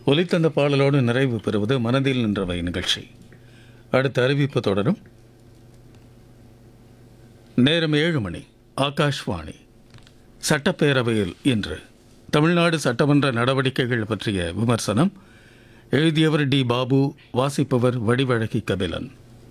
ஒலித்தந்த பாடலோடு நிறைவு பெறுவது மனதில் நின்றவை நிகழ்ச்சி. அடுத்த அறிவிப்பு தொடரும். நேரம் 7 மணி. ஆகாஷ்வாணி. சட்டப்பேரவையில் இன்று தமிழ்நாடு சட்டமன்ற நடவடிக்கைகள் பற்றிய விமர்சனம். எழுதியவர் டி. பாபு. வாசிப்பவர் வடிவழகி கபிலன்.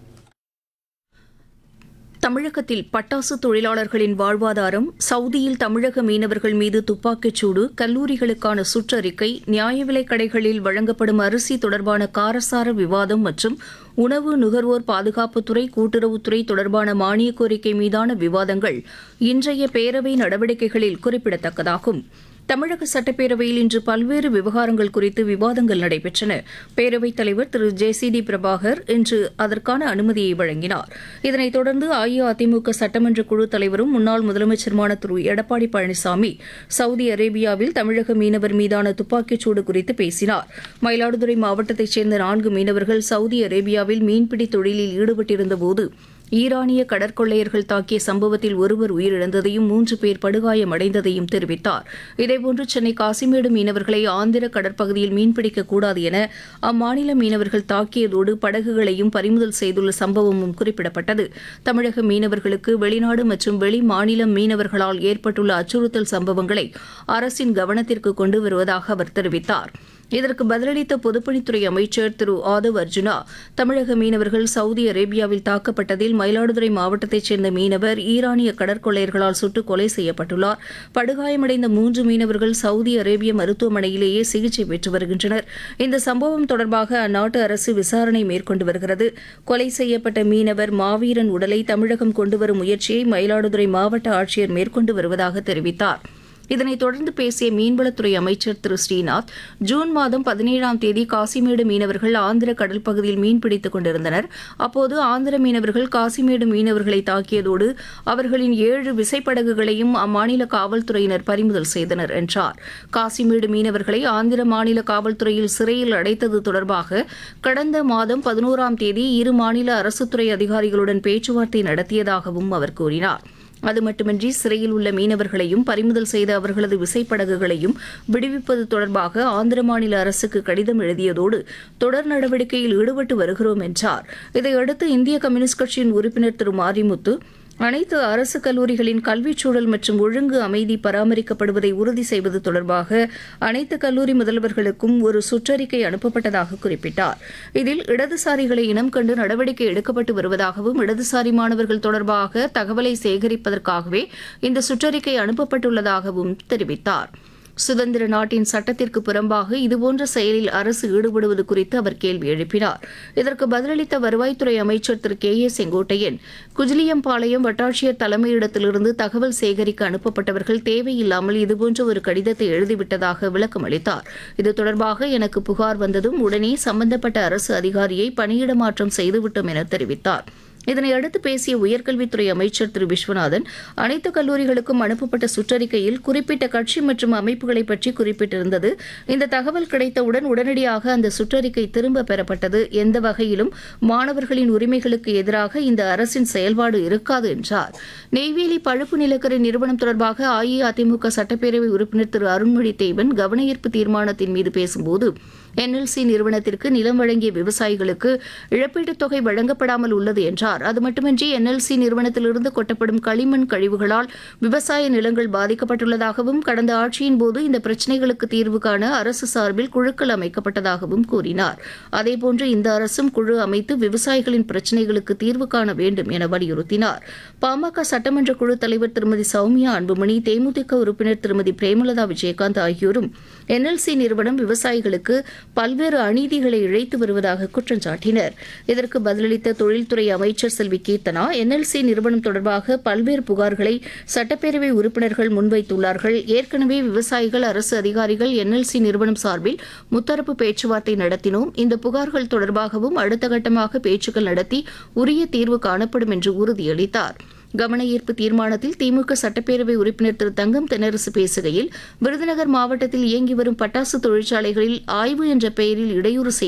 தமிழகத்தில் பட்டாசு தொழிலாளர்களின் வாழ்வாதாரம், சவுதியில் தமிழக மீனவர்கள் மீது துப்பாக்கிச்சூடு, கல்லூரிகளுக்கான சுற்றறிக்கை, நியாய விலைக் கடைகளில் வழங்கப்படும் அரிசி தொடர்பான காரசார விவாதம் மற்றும் உணவு நுகர்வோர் பாதுகாப்புத்துறை, கூட்டுறவுத்துறை தொடர்பான மானியக் கோரிக்கை மீதான விவாதங்கள் இன்றைய பேரவை நடவடிக்கைகளில் குறிப்பிடத்தக்கதாகும். தமிழக சட்டப்பேரவையில் இன்று பல்வேறு விவகாரங்கள் குறித்து விவாதங்கள் நடைபெற்றன. பேரவைத் தலைவர் திரு ஜே.சி.டி. பிரபாகர் இன்று அதற்கான அனுமதியை வழங்கினார். இதனைத் தொடர்ந்து அஇஅதிமுக சட்டமன்ற குழு தலைவரும் முன்னாள் முதலமைச்சருமான திரு எடப்பாடி பழனிசாமி சவுதி அரேபியாவில் தமிழக மீனவர் மீதான துப்பாக்கிச்சூடு குறித்து பேசினார். மயிலாடுதுறை மாவட்டத்தைச் சேர்ந்த 4 மீனவர்கள் சவுதி அரேபியாவில் மீன்பிடி தொழிலில் ஈடுபட்டிருந்தபோது ஈரானிய கடற்கொள்ளையர்கள் தாக்கிய சம்பவத்தில் ஒருவர் உயிரிழந்ததையும் 3 பேர் படுகாயமடைந்ததையும் தெரிவித்தார். இதேபோன்று சென்னை காசிமேடு மீனவர்களை ஆந்திர கடற்பகுதியில் மீன்பிடிக்கக்கூடாது என அம்மாநில மீனவர்கள் தாக்கியதோடு படகுகளையும் பறிமுதல் செய்துள்ள சம்பவமும் குறிப்பிடப்பட்டது. தமிழக மீனவர்களுக்கு வெளிநாடு மற்றும் வெளி மாநில மீனவர்களால் ஏற்பட்டுள்ள அச்சுறுத்தல் சம்பவங்களை அரசின் கவனத்திற்கு கொண்டு வருவதாக அவர் தெரிவித்தார். இதற்கு பதிலளித்த பொதுப்பணித்துறை அமைச்சர் திரு ஆதவ் அர்ஜுனா, தமிழக மீனவர்கள் சவுதி அரேபியாவில் தாக்கப்பட்டதில் மயிலாடுதுறை மாவட்டத்தைச் சேர்ந்த மீனவர் ஈரானிய கடற்கொள்ளையர்களால் சுட்டுக் கொலை செய்யப்பட்டுள்ளார். படுகாயமடைந்த 3 மீனவர்கள் சவுதி அரேபிய மருத்துவமனையிலேயே சிகிச்சை பெற்று வருகின்றனர். இந்த சம்பவம் தொடர்பாக அந்நாட்டு அரசு விசாரணை மேற்கொண்டு வருகிறது. கொலை செய்யப்பட்ட மீனவர் மாவீரன் உடலை தமிழகம் கொண்டுவரும் முயற்சியை மயிலாடுதுறை மாவட்ட ஆட்சியர் மேற்கொண்டு வருவதாக தெரிவித்தார். இதனைத் தொடர்ந்து பேசிய மீன்வளத்துறை அமைச்சர் திரு ஸ்ரீநாத், ஜூன் மாதம் 17ஆம் தேதி காசிமேடு மீனவர்கள் ஆந்திர கடல் பகுதியில் மீன்பிடித்துக் கொண்டிருந்தனர். அப்போது ஆந்திர மீனவர்கள் காசிமேடு மீனவர்களை தாக்கியதோடு அவர்களின் 7 விசைப்படகுகளையும் அம்மாநில காவல்துறையினர் பறிமுதல் செய்தனர் என்றார். காசிமேடு மீனவர்களை ஆந்திர மாநில காவல்துறையில் சிறையில் அடைத்தது தொடர்பாக கடந்த மாதம் 11ஆம் தேதி இரு மாநில அரசுத்துறை அதிகாரிகளுடன் பேச்சுவார்த்தை நடத்தியதாகவும் அவர் கூறினார். அது மட்டுமின்றி சிறையில் உள்ள மீனவர்களையும் பறிமுதல் செய்த அவர்களது விசைப்படகுகளையும் விடுவிப்பது தொடர்பாக ஆந்திர மாநில அரசுக்கு கடிதம் எழுதியதோடு தொடர் நடவடிக்கையில் ஈடுபட்டு வருகிறோம் என்றார். இதையடுத்து இந்திய கம்யூனிஸ்ட் கட்சியின் உறுப்பினர் திரு மாரிமுத்து, அனைத்து அரசு கல்லூரிகளின் கல்விச் சூழல் மற்றும் ஒழுங்கு அமைதி பராமரிக்கப்படுவதை உறுதி செய்வது தொடர்பாக அனைத்து கல்லூரி முதல்வர்களுக்கும் ஒரு சுற்றறிக்கை அனுப்பப்பட்டதாக குறிப்பிட்டார். இதில் இடதுசாரிகளை இனம் கண்டு நடவடிக்கை எடுக்கப்பட்டு வருவதாகவும் இடதுசாரி மாணவர்கள் தொடர்பாக தகவலை சேகரிப்பதற்காகவே இந்த சுற்றறிக்கை அனுப்பப்பட்டுள்ளதாகவும் தெரிவித்தார். சுதந்திர நாட்டின் சட்டத்திற்கு புறம்பாக இதுபோன்ற செயலில் அரசு ஈடுபடுவது குறித்து அவர் கேள்வி எழுப்பினார். இதற்கு பதிலளித்த வருவாய்த்துறை அமைச்சர் திரு கே. ஏ. செங்கோட்டையன், குஜிலியம்பாளையம் வட்டாட்சியர் தலைமையிடத்திலிருந்து தகவல் சேகரிக்க அனுப்பப்பட்டவர்கள் தேவையில்லாமல் இதுபோன்ற ஒரு கடிதத்தை எழுதிவிட்டதாக விளக்கம் அளித்தார். இது தொடர்பாக எனக்கு புகார் வந்ததும் உடனே சம்பந்தப்பட்ட அரசு அதிகாரியை பணியிட மாற்றம் செய்துவிட்டோம் என தெரிவித்தார். இதனையடுத்து பேசிய உயர்கல்வித்துறை அமைச்சர் திரு விஸ்வநாதன், அனைத்து கல்லூரிகளுக்கும் அனுப்பப்பட்ட சுற்றறிக்கையில் குறிப்பிட்ட கட்சி மற்றும் அமைப்புகளை பற்றி குறிப்பிட்டிருந்தது. இந்த தகவல் கிடைத்தவுடன் உடனடியாக அந்த சுற்றறிக்கை திரும்ப பெறப்பட்டது. எந்த வகையிலும் மாணவர்களின் உரிமைகளுக்கு எதிராக இந்த அரசின் செயல்பாடு இருக்காது என்றார். நெய்வேலி பழுப்பு நிலக்கரி நிறுவனம் தொடர்பாக அஇஅதிமுக சட்டப்பேரவை உறுப்பினர் திரு அருண்மொழி தேவன் கவனஈர்ப்பு தீர்மானத்தின் மீது பேசும்போது, என்எல்சி நிறுவனத்திற்கு நிலம் வழங்கிய விவசாயிகளுக்கு இழப்பீட்டுத் தொகை வழங்கப்படாமல் உள்ளது என்றார். அது மட்டுமின்றி என்எல்சி நிறுவனத்திலிருந்து கொட்டப்படும் களிமண் கழிவுகளால் விவசாய நிலங்கள் பாதிக்கப்பட்டுள்ளதாகவும் கடந்த ஆட்சியின் போது இந்த பிரச்சினைகளுக்கு தீர்வு காண அரசு சார்பில் குழுக்கள் அமைக்கப்பட்டதாகவும் கூறினார். அதேபோன்று இந்த அரசும் குழு அமைத்து விவசாயிகளின் பிரச்சினைகளுக்கு தீர்வு காண வேண்டும் என வலியுறுத்தினார். பாமக சட்டமன்ற குழு தலைவர் திருமதி சௌமியா அன்புமணி, தேமுதிக உறுப்பினர் திருமதி பிரேமலதா விஜயகாந்த் ஆகியோரும் என்எல்சி நிறுவனம் விவசாயிகளுக்கு பல்வேறு அநீதிகளை இழைத்து வருவதாக குற்றம் சாட்டினர். இதற்கு பதிலளித்த தொழில்துறை அமைச்சர் செல்வி கீர்த்தனா, என்எல்சி நிறுவனம் தொடர்பாக பல்வேறு புகார்களை சட்டப்பேரவை உறுப்பினர்கள் முன்வைத்துள்ளார்கள். ஏற்கனவே விவசாயிகள், அரசு அதிகாரிகள் என்எல்சி நிறுவனம் சார்பில் முத்தரப்பு பேச்சுவார்த்தை நடத்தினோம். இந்த புகார்கள் தொடர்பாகவும் அடுத்த கட்டமாக பேச்சுக்கள் நடத்தி உரிய தீர்வு காணப்படும் என்று உறுதியளித்தார். கவன ஈர்ப்பு தீர்மானத்தில் திமுக சட்டப்பேரவை உறுப்பினர் திரு தங்கம் தென்னரசு பேசுகையில், விருதுநகர் மாவட்டத்தில் இயங்கி வரும் பட்டாசு தொழிற்சாலைகளில் ஆய்வு என்ற பெயரில் இடையூறு